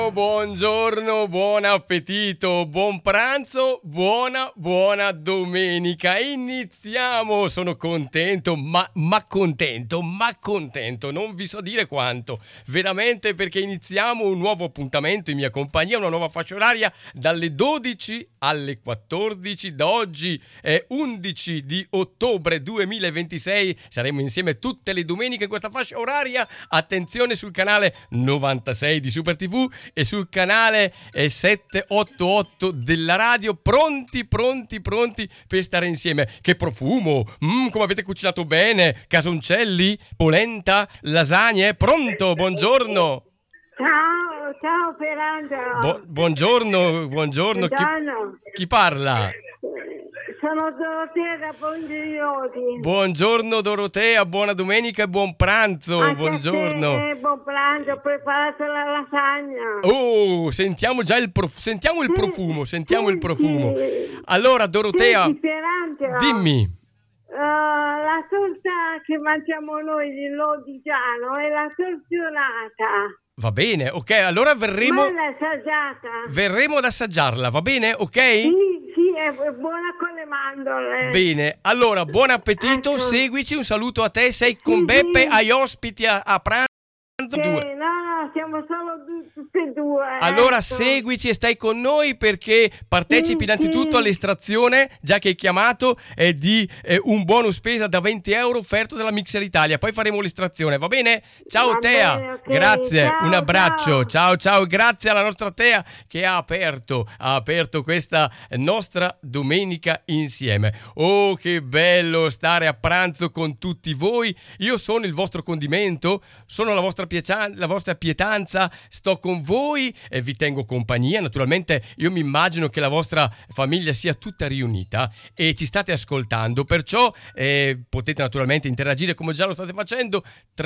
Buongiorno, buon appetito, buon pranzo, buona domenica. Iniziamo, sono contento, ma contento, non vi so dire quanto, veramente, perché iniziamo un nuovo appuntamento in mia compagnia, una nuova fascia oraria dalle 12 alle 14. Da oggi è 11 di ottobre 2026, saremo insieme tutte le domeniche in questa fascia oraria. Attenzione, sul canale 96 di Super TV e sul canale 788 della radio, pronti per stare insieme. Che profumo, come avete cucinato bene, casoncelli, polenta, lasagne, pronto, buongiorno. Ciao Pierangelo. Buongiorno. Chi parla? Sono Dorotea da Poggioioli. Buongiorno Dorotea, buona domenica e buon pranzo. Anche buongiorno. A te, buon pranzo, ho preparato la lasagna. Oh, sentiamo già il profumo. Sì. Allora Dorotea, Senti, Pierangelo, dimmi. la torta che mangiamo noi di Lodigiano è la torzionata. Va bene, ok, allora verremo ad assaggiarla, va bene, ok? Sì, è buona con le mandorle. Bene, allora buon appetito, Ecco. Seguici, un saluto a te, sei con Beppe, hai ospiti a pranzo. Due. No, siamo solo tutti e due. Allora ecco. seguici e stai con noi perché partecipi innanzitutto all'estrazione, già che hai chiamato, di un buono spesa da 20 euro offerto dalla Mixer Italia. Poi faremo l'estrazione, va bene? Ciao Va Tea, bene, ok. grazie, Ciao, un abbraccio, ciao, grazie alla nostra Tea che ha aperto questa nostra domenica insieme. Oh, che bello stare a pranzo con tutti voi. Io sono il vostro condimento, sono la vostra pietanza, sto con voi e vi tengo compagnia. Naturalmente io mi immagino che la vostra famiglia sia tutta riunita e ci state ascoltando, perciò potete naturalmente interagire come già lo state facendo.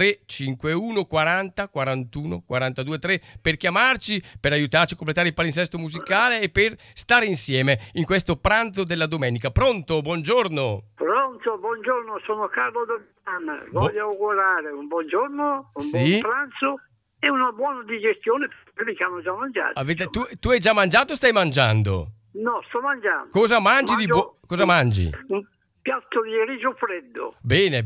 351 40 41 42 3 per chiamarci, per aiutarci a completare il palinsesto musicale e per stare insieme in questo pranzo della domenica. Pronto? Buongiorno. Pronto, buongiorno, sono Carlo Dogana. Voglio augurare un buongiorno, buon pranzo e una buona digestione per quelli che hanno già mangiato. Tu hai già mangiato o stai mangiando? No, sto mangiando. Cosa mangi cosa mangi? Un piatto di riso freddo. Bene.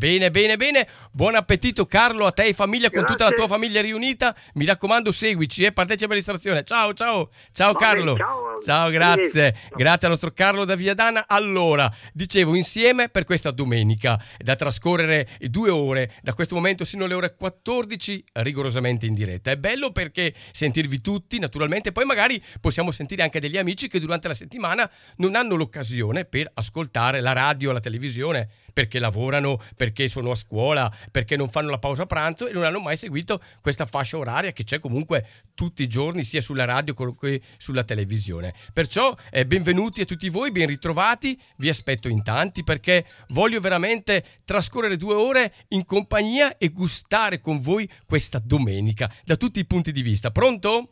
Buon appetito Carlo, a te e famiglia, con tutta la tua famiglia riunita. Mi raccomando, seguici, partecipa all'illustrazione. Ciao Carlo. Ciao, grazie al nostro Carlo da Viadana. Allora, dicevo, insieme per questa domenica, da trascorrere 2 ore, da questo momento sino alle ore 14, rigorosamente in diretta. È bello perché sentirvi tutti, naturalmente, poi magari possiamo sentire anche degli amici che durante la settimana non hanno l'occasione per ascoltare la radio, la televisione, perché lavorano, perché sono a scuola, perché non fanno la pausa pranzo e non hanno mai seguito questa fascia oraria che c'è comunque tutti i giorni, sia sulla radio che sulla televisione. Perciò benvenuti a tutti voi, ben ritrovati, vi aspetto in tanti perché voglio veramente trascorrere 2 ore in compagnia e gustare con voi questa domenica da tutti i punti di vista. Pronto?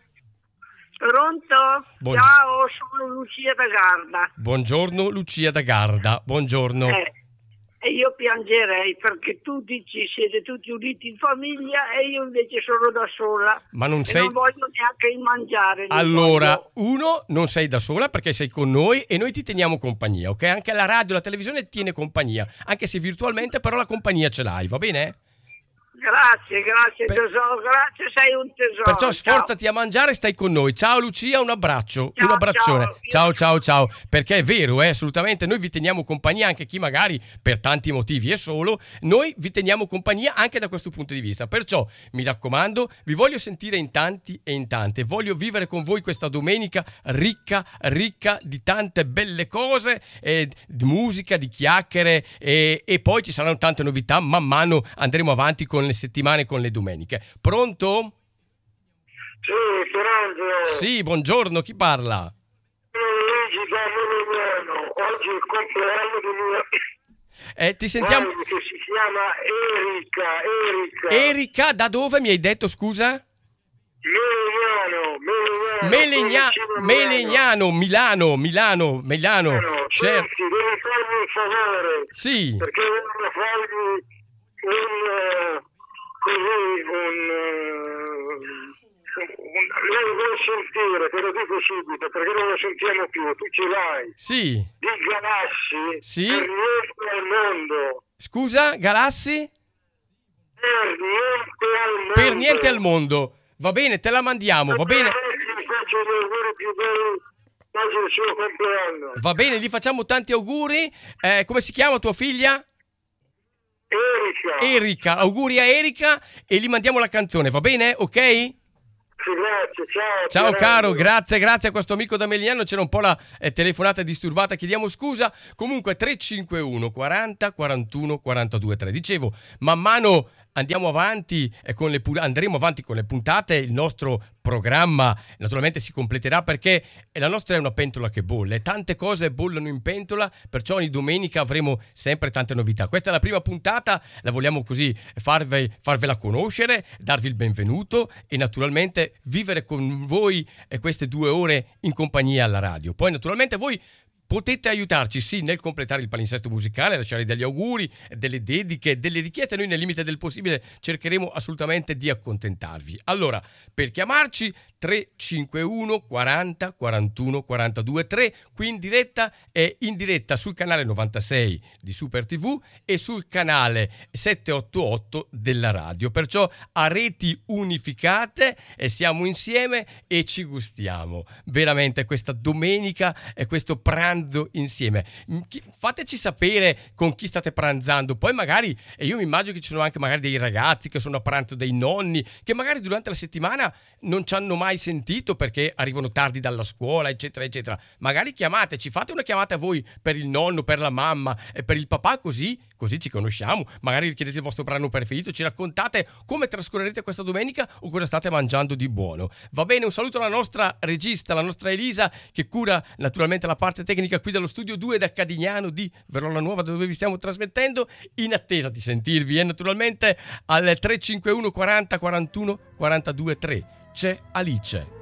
Pronto? Ciao, sono Lucia da Garda. Buongiorno Lucia da Garda, buongiorno. E io piangerei perché tu dici siete tutti uniti in famiglia e io invece sono da sola. Ma non voglio neanche il mangiare. Allora, uno, non sei da sola perché sei con noi e noi ti teniamo compagnia, ok? Anche la radio, la televisione tiene compagnia, anche se virtualmente, però la compagnia ce l'hai, va bene? Grazie tesoro, grazie, sei un tesoro. Perciò sforzati a mangiare e stai con noi. Ciao Lucia, un abbraccio, un abbraccione. Ciao. Perché è vero, assolutamente, noi vi teniamo compagnia, anche chi magari per tanti motivi è solo, noi vi teniamo compagnia anche da questo punto di vista. Perciò mi raccomando, vi voglio sentire in tanti e in tante. Voglio vivere con voi questa domenica ricca di tante belle cose, di musica, di chiacchiere e poi ci saranno tante novità. Man mano andremo avanti con le settimane, con le domeniche. Pronto? Sì, Pierangelo. Sì, buongiorno, chi parla? Luigi da Melegnano. Oggi è il compleanno di mia ti sentiamo. Che si chiama Erika. Erika, da dove mi hai detto, scusa? Melegnano, Milano. Certo, devi farmi un favore. Sì. Perché voglio farmi Lei vuole sentire, te lo dico subito, perché non lo sentiamo più, tu ce l'hai. Sì. Di Galassi, Sì. per niente al mondo. Scusa, Galassi? Per niente al mondo. Va bene, te la mandiamo, va bene. Ti faccio gli auguri più belli, oggi è il suo compleanno. Va bene, gli facciamo tanti auguri. Come si chiama tua figlia? Erika, auguri a Erika e gli mandiamo la canzone, va bene? Ok? Sì, grazie, ciao caro, grazie a questo amico da Melignano, c'era un po' la telefonata disturbata, chiediamo scusa. Comunque 351 40 41 42 3. Dicevo, man mano andremo avanti con le puntate, il nostro programma naturalmente si completerà perché la nostra è una pentola che bolle, tante cose bollono in pentola, perciò ogni domenica avremo sempre tante novità. Questa è la prima puntata, la vogliamo così farvela conoscere, darvi il benvenuto e naturalmente vivere con voi queste 2 ore in compagnia alla radio. Poi naturalmente voi potete aiutarci, sì, nel completare il palinsesto musicale, lasciare degli auguri, delle dediche, delle richieste. Noi nel limite del possibile cercheremo assolutamente di accontentarvi. Allora, per chiamarci 351 40 41 42 3, qui in diretta e in diretta sul canale 96 di Super TV e sul canale 788 della radio. Perciò a reti unificate e siamo insieme e ci gustiamo veramente questa domenica e questo pranzo insieme. Fateci sapere con chi state pranzando, poi magari, e io mi immagino che ci sono anche magari dei ragazzi che sono a pranzo, dei nonni che magari durante la settimana non ci hanno mai sentito perché arrivano tardi dalla scuola eccetera eccetera. Magari chiamateci, fate una chiamata a voi per il nonno, per la mamma e per il papà, così ci conosciamo, magari chiedete il vostro brano preferito, ci raccontate come trascorrerete questa domenica o cosa state mangiando di buono. Va bene, un saluto alla nostra regista, la nostra Elisa, che cura naturalmente la parte tecnica qui dallo studio 2 da Cadignano di Verona Nuova, dove vi stiamo trasmettendo, in attesa di sentirvi e naturalmente al 351 40 41 42 3 c'è Alice.